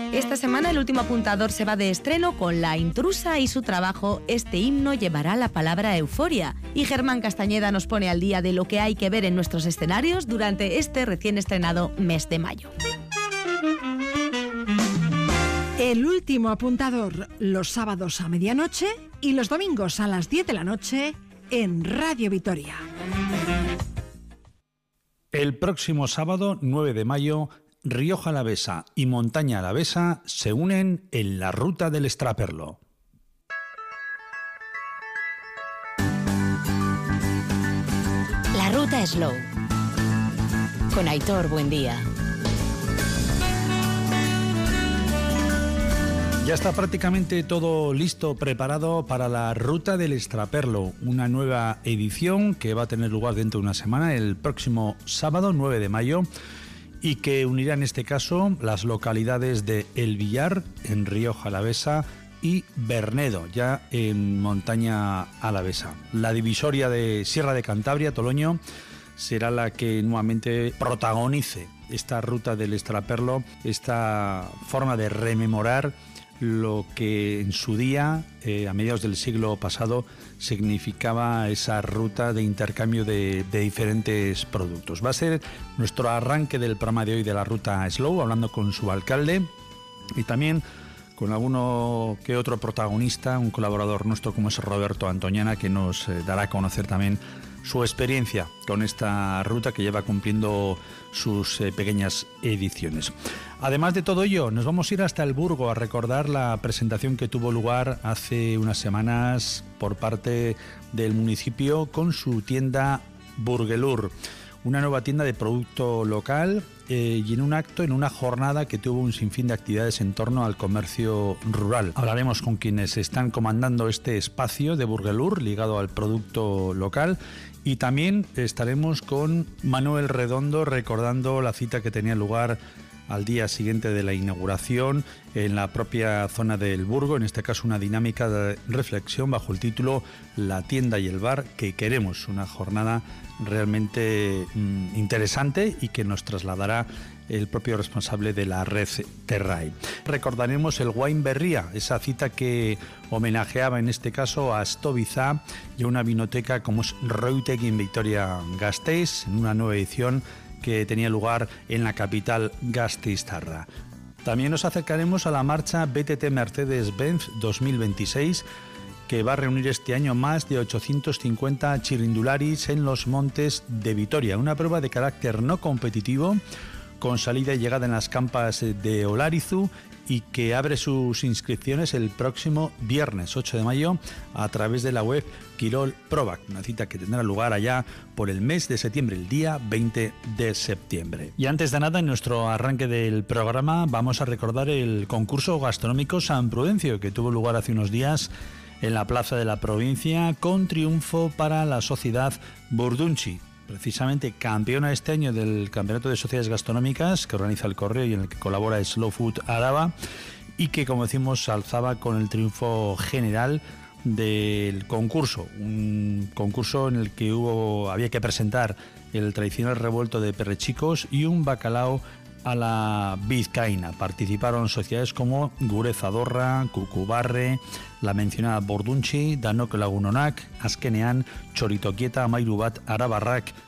Esta semana el último apuntador se va de estreno con La Intrusa y su trabajo Este himno llevará la palabra euforia. Y Germán Castañeda nos pone al día de lo que hay que ver en nuestros escenarios durante este recién estrenado mes de mayo. El último apuntador, los sábados a medianoche y los domingos a las 10 de la noche en Radio Vitoria. El próximo sábado 9 de mayo, Rioja Alavesa y Montaña Alavesa se unen en la Ruta del Extraperlo. La Ruta Slow con Aitor Buendía. Ya está prácticamente todo listo, preparado para la Ruta del Extraperlo, una nueva edición que va a tener lugar dentro de una semana, el próximo sábado 9 de mayo, y que unirá en este caso las localidades de El Villar, en Rioja Alavesa, y Bernedo, ya en Montaña Alavesa. La divisoria de Sierra de Cantabria, Toloño, será la que nuevamente protagonice esta Ruta del Extraperlo, esta forma de rememorar lo que en su día, a mediados del siglo pasado, significaba esa ruta de intercambio de diferentes productos. Va a ser nuestro arranque del programa de hoy de la Ruta Slow, hablando con su alcalde y también con alguno que otro protagonista, un colaborador nuestro como es Roberto Antoñana, que nos dará a conocer también su experiencia con esta ruta que lleva cumpliendo sus pequeñas ediciones. Además de todo ello, nos vamos a ir hasta el Burgo a recordar la presentación que tuvo lugar hace unas semanas por parte del municipio con su tienda Burgelur, una nueva tienda de producto local y en un acto, en una jornada que tuvo un sinfín de actividades en torno al comercio rural. Hablaremos con quienes están comandando este espacio de Burgelur ligado al producto local y también estaremos con Manuel Redondo recordando la cita que tenía lugar al día siguiente de la inauguración en la propia zona del Burgo, en este caso una dinámica de reflexión bajo el título La tienda y el bar que queremos, una jornada realmente interesante y que nos trasladará el propio responsable de la red Terray. Recordaremos el Wine Berría, esa cita que homenajeaba en este caso a Stovizá y a una vinoteca como es Reutegui en Vitoria-Gasteiz, en una nueva edición que tenía lugar en la capital gasteiztarra. También nos acercaremos a la marcha BTT Mercedes-Benz 2026, que va a reunir este año más de 850 chirindularis en los montes de Vitoria, una prueba de carácter no competitivo con salida y llegada en las campas de Olarizu y que abre sus inscripciones el próximo viernes 8 de mayo a través de la web Quirol Provac, una cita que tendrá lugar allá por el mes de septiembre, el día 20 de septiembre. Y antes de nada, en nuestro arranque del programa vamos a recordar el concurso gastronómico San Prudencio que tuvo lugar hace unos días en la plaza de la provincia con triunfo para la sociedad Burdunchi, precisamente campeona este año del Campeonato de Sociedades Gastronómicas que organiza el Correo y en el que colabora Slow Food Araba y que, como decimos, se alzaba con el triunfo general del concurso, un concurso en el que había que presentar el tradicional revuelto de perrechicos y un bacalao a la vizcaína. Participaron sociedades como Gurezadorra, Cucubarre, la mencionada Bordunchi, Danok Lagunonak, Azkenean, Txoritokieta, Amairu Bat, Arabarrak,